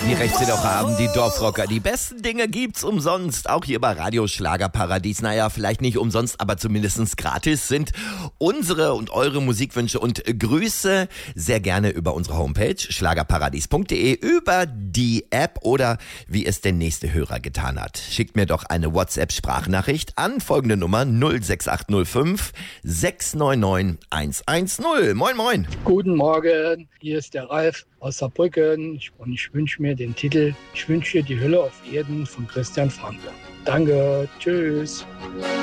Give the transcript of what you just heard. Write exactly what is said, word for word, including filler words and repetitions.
Wie recht sie doch haben, die Dorfrocker. Die besten Dinge gibt's umsonst. Auch hier bei Radio Schlagerparadies. Naja, vielleicht nicht umsonst, aber zumindest gratis sind unsere und eure Musikwünsche und Grüße sehr gerne über unsere Homepage schlagerparadies punkt de, über die App oder wie es der nächste Hörer getan hat. Schickt mir doch eine WhatsApp-Sprachnachricht an folgende Nummer null sechs acht null fünf sechs neun neun eins eins null. Moin, moin. Guten Morgen, hier ist der Ralf aus Saarbrücken Ich- und ich wünsche mir den Titel Ich wünsche dir die Hölle auf Erden von Christian Franke. Danke, tschüss.